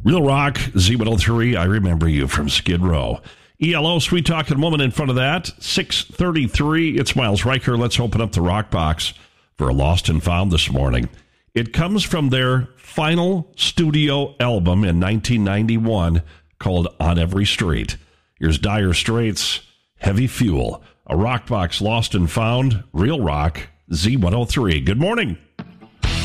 Real Rock, Z103, I remember you from Skid Row. ELO, Sweet Talking Woman in front of that. 6:33, it's Miles Riker. Let's open up the rock box for a Lost and Found this morning. It comes from their final studio album in 1991 called On Every Street. Here's Dire Straits, Heavy Fuel. A rock box Lost and Found, Real Rock, Z103. Good morning.